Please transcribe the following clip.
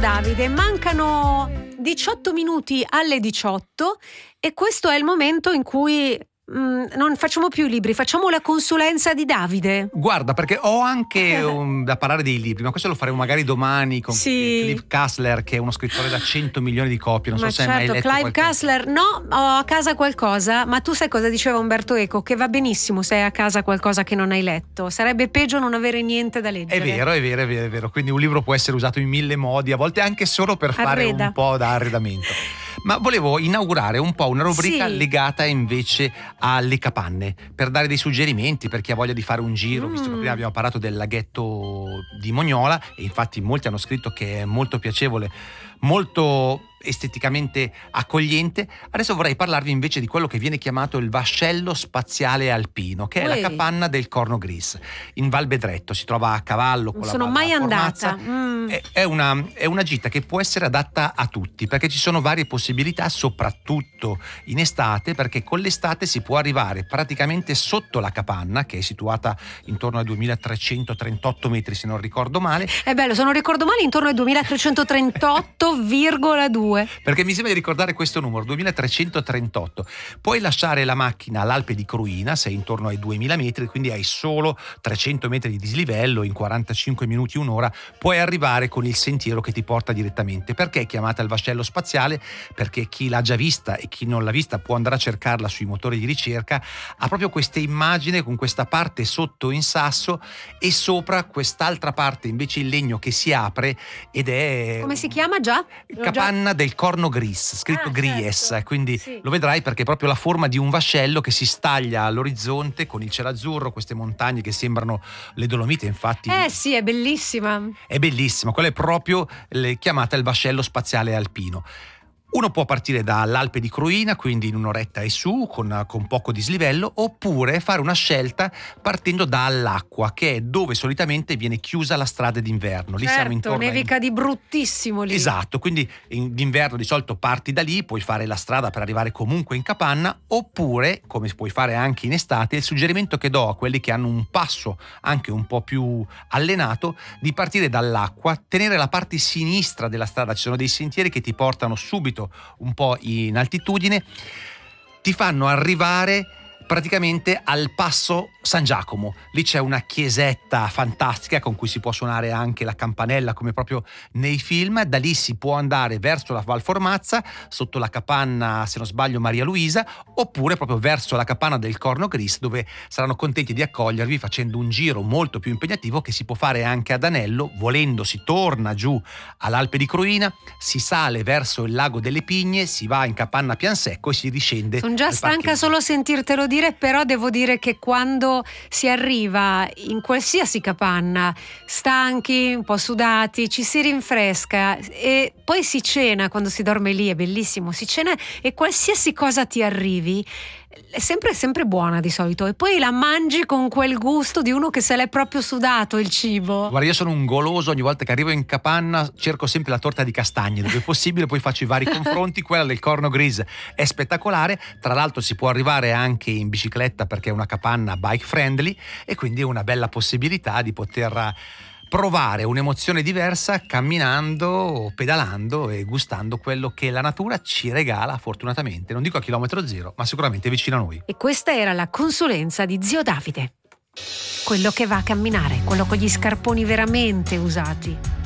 Davide, mancano 18 minuti alle 18 e questo è il momento in cui non facciamo più i libri, facciamo la consulenza di Davide. Guarda, perché ho anche da parlare dei libri, ma questo lo faremo magari domani con Clive Cussler, che è uno scrittore da 100 milioni di copie. Non so se hai mai letto Clive Cussler, no, ho a casa qualcosa, ma tu sai cosa diceva Umberto Eco? Che va benissimo se hai a casa qualcosa che non hai letto, sarebbe peggio non avere niente da leggere. È vero, quindi un libro può essere usato in mille modi, a volte anche solo per fare un po' da arredamento. Ma volevo inaugurare un po' una rubrica legata invece alle capanne, per dare dei suggerimenti per chi ha voglia di fare un giro, visto che prima abbiamo parlato del laghetto di Mognola e infatti molti hanno scritto che è molto piacevole, molto esteticamente accogliente. Adesso vorrei parlarvi invece di quello che viene chiamato il vascello spaziale alpino, che è la capanna del Corno Gris in Val Bedretto. Si trova a cavallo con la Valle Formazza. È una gita che può essere adatta a tutti, perché ci sono varie possibilità, soprattutto in estate, perché con l'estate si può arrivare praticamente sotto la capanna, che è situata intorno ai 2338 metri se non ricordo male. È bello, se non ricordo male intorno ai 2338,2. Perché mi sembra di ricordare questo numero, 2338. Puoi lasciare la macchina all'Alpe di Cruina, sei intorno ai 2000 metri, quindi hai solo 300 metri di dislivello, in 45 minuti, un'ora puoi arrivare con il sentiero che ti porta direttamente. Perché è chiamata il vascello spaziale? Perché chi l'ha già vista e chi non l'ha vista può andare a cercarla sui motori di ricerca. Ha proprio questa immagine con questa parte sotto in sasso e sopra quest'altra parte invece in legno che si apre ed è... Come si chiama già? Capanna del Corno Gris, scritto Gries, certo. Quindi lo vedrai perché è proprio la forma di un vascello che si staglia all'orizzonte con il cielo azzurro, queste montagne che sembrano le Dolomiti, infatti. Sì, è bellissima. È bellissima, quella è proprio chiamata il vascello spaziale alpino. Uno può partire dall'Alpe di Cruina, quindi in un'oretta e su, con poco dislivello, oppure fare una scelta partendo dall'Acqua, che è dove solitamente viene chiusa la strada d'inverno. Lì siamo intorno nevica di bruttissimo lì. Esatto, quindi d'inverno di solito parti da lì, puoi fare la strada per arrivare comunque in capanna, oppure, come puoi fare anche in estate, il suggerimento che do a quelli che hanno un passo anche un po' più allenato, di partire dall'Acqua, tenere la parte sinistra della strada. Ci sono dei sentieri che ti portano subito un po' in altitudine, ti fanno arrivare praticamente al passo San Giacomo. Lì c'è una chiesetta fantastica con cui si può suonare anche la campanella come proprio nei film. Da lì si può andare verso la Val Formazza, sotto la capanna, se non sbaglio, Maria Luisa, oppure proprio verso la capanna del Corno Gris, dove saranno contenti di accogliervi facendo un giro molto più impegnativo che si può fare anche ad Anello. Volendo si torna giù all'Alpe di Cruina, si sale verso il lago delle Pigne, si va in capanna Piansecco e si riscende. Sono già stanca solo sentirtelo dire, però devo dire che quando si arriva in qualsiasi capanna, stanchi, un po' sudati, ci si rinfresca e poi si cena. Quando si dorme lì è bellissimo, si cena e qualsiasi cosa ti arrivi è sempre buona di solito, e poi la mangi con quel gusto di uno che se l'è proprio sudato il cibo. Guarda, io sono un goloso, ogni volta che arrivo in capanna cerco sempre la torta di castagne, dove è possibile, poi faccio i vari confronti. Quella del Corno Gris è spettacolare, tra l'altro si può arrivare anche in bicicletta perché è una capanna bike friendly e quindi è una bella possibilità di poter provare un'emozione diversa camminando, pedalando e gustando quello che la natura ci regala, fortunatamente, non dico a chilometro zero, ma sicuramente vicino a noi. E questa era la consulenza di zio Davide. Quello che va a camminare, quello con gli scarponi veramente usati.